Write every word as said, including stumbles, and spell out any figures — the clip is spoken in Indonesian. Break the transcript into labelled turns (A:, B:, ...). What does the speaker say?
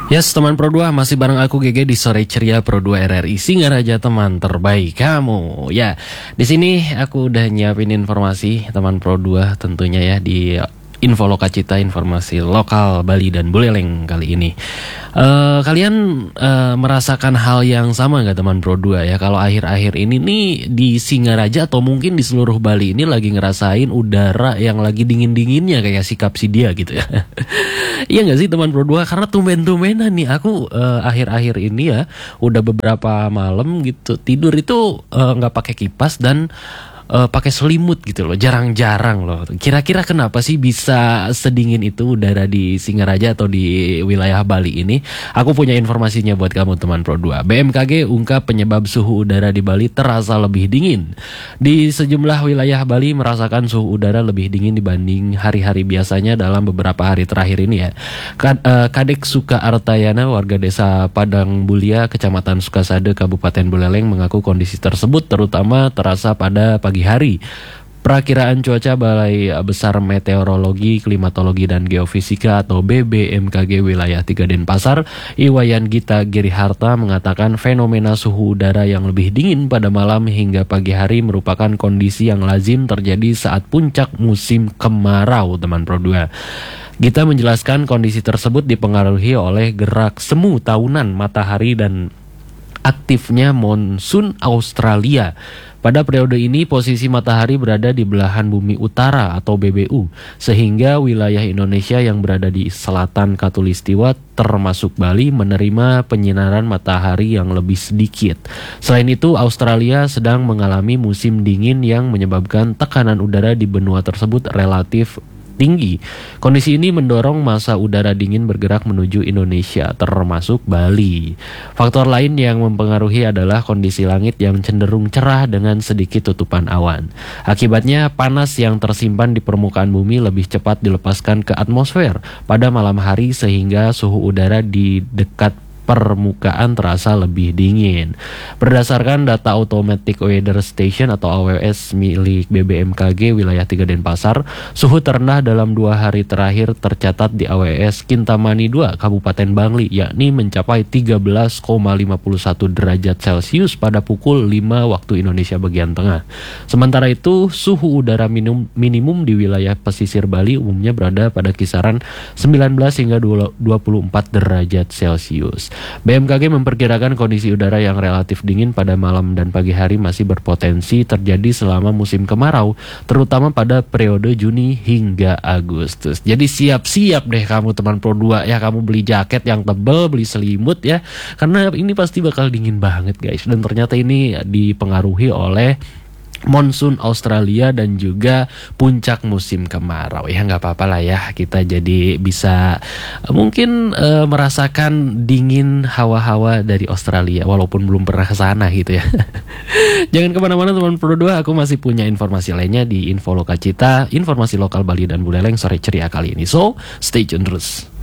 A: Yes, teman Pro dua masih bareng aku G G di Sore Ceria Pro dua R R I Singaraja, teman terbaik kamu. Ya, di sini aku udah nyiapin informasi teman Pro dua tentunya ya di Info Lokacita, informasi lokal Bali dan Buleleng kali ini. Uh, kalian uh, merasakan hal yang sama nggak teman Pro dua ya? Kalau akhir-akhir ini nih di Singaraja atau mungkin di seluruh Bali ini lagi ngerasain udara yang lagi dingin-dinginnya kayak sikap si dia gitu ya. Iya nggak sih teman Pro dua? Karena tumben-tumbenan nih aku uh, akhir-akhir ini ya udah beberapa malam gitu tidur itu uh, nggak pakai kipas dan Uh, pakai selimut gitu loh, jarang-jarang loh. Kira-kira kenapa sih bisa sedingin itu udara di Singaraja atau di wilayah Bali ini? Aku punya informasinya buat kamu teman Pro dua. B M K G ungkap penyebab suhu udara di Bali terasa lebih dingin. Di sejumlah wilayah Bali merasakan suhu udara lebih dingin dibanding hari-hari biasanya dalam beberapa hari terakhir ini ya. Kadek Suka Artayana, warga desa Padang Bulia, Kecamatan Sukasade, Kabupaten Buleleng mengaku kondisi tersebut terutama terasa pada pagi hari. Perakiraan cuaca Balai Besar Meteorologi, Klimatologi dan Geofisika atau B B M K G wilayah tiga Denpasar, Iwayan Gita Giriharta mengatakan fenomena suhu udara yang lebih dingin pada malam hingga pagi hari merupakan kondisi yang lazim terjadi saat puncak musim kemarau teman Pro dua. Gita menjelaskan kondisi tersebut dipengaruhi oleh gerak semu tahunan matahari dan aktifnya monsun Australia. Pada periode ini posisi matahari berada di belahan bumi utara atau B B U, sehingga wilayah Indonesia yang berada di selatan Khatulistiwa termasuk Bali menerima penyinaran matahari yang lebih sedikit. Selain itu, Australia sedang mengalami musim dingin yang menyebabkan tekanan udara di benua tersebut relatif tinggi. Kondisi ini mendorong massa udara dingin bergerak menuju Indonesia, termasuk Bali. Faktor lain yang mempengaruhi adalah kondisi langit yang cenderung cerah dengan sedikit tutupan awan. Akibatnya, panas yang tersimpan di permukaan bumi lebih cepat dilepaskan ke atmosfer pada malam hari sehingga suhu udara di dekat permukaan terasa lebih dingin. Berdasarkan data Automatic Weather Station atau A W S milik B B M K G wilayah tiga Denpasar, suhu terendah dalam dua hari terakhir tercatat di A W S Kintamani dua Kabupaten Bangli, yakni mencapai tiga belas koma lima satu derajat Celcius pada pukul lima waktu Indonesia bagian tengah. Sementara itu, suhu udara minimum, minimum di wilayah pesisir Bali umumnya berada pada kisaran sembilan belas hingga dua puluh empat derajat Celcius. B M K G memperkirakan kondisi udara yang relatif dingin pada malam dan pagi hari masih berpotensi terjadi selama musim kemarau, terutama pada periode Juni hingga Agustus. Jadi siap-siap deh kamu teman Pro dua ya, kamu beli jaket yang tebal, beli selimut ya, karena ini pasti bakal dingin banget guys. Dan ternyata ini dipengaruhi oleh monsun Australia dan juga puncak musim kemarau. Ya nggak apa-apa lah ya, kita jadi bisa uh, mungkin uh, merasakan dingin hawa-hawa dari Australia walaupun belum pernah ke sana gitu ya. Jangan kemana-mana teman Pro dua, aku masih punya informasi lainnya di Info Lokacita, informasi lokal Bali dan Buleleng sore ceria kali ini. So, stay tune terus.